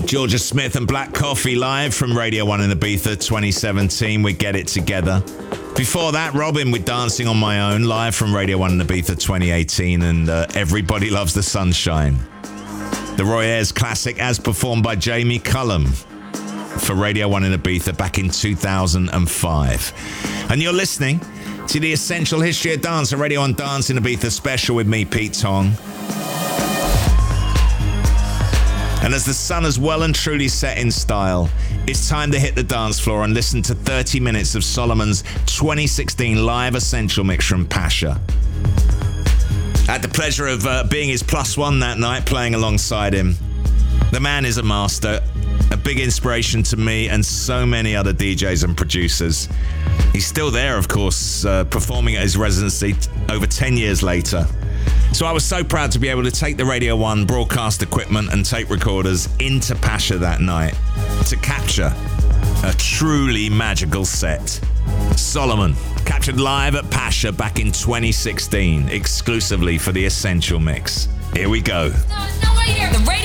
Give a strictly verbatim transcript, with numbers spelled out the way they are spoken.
Georgia Smith and Black Coffee live from Radio one in Ibiza twenty seventeen. We Get It Together. Before that, Robin with Dancing on My Own, live from Radio one in Ibiza twenty eighteen, and uh, Everybody Loves the Sunshine. The Roy Ayers classic as performed by Jamie Cullum for Radio one in Ibiza back in two thousand five. And you're listening to the Essential History of Dance, a Radio one Dance in Ibiza special with me, Pete Tong. And as the sun has well and truly set in style, it's time to hit the dance floor and listen to thirty minutes of Solomon's twenty sixteen live Essential mix from Pasha. I had the pleasure of uh, being his plus one that night, playing alongside him. The man is a master, a big inspiration to me and so many other D Js and producers. He's still there, of course, uh, performing at his residency t- over ten years later. So I was so proud to be able to take the Radio one broadcast equipment and tape recorders into Pasha that night to capture a truly magical set. Solomon, captured live at Pasha back in twenty sixteen, exclusively for the Essential mix. Here we go. No, it's not right here. The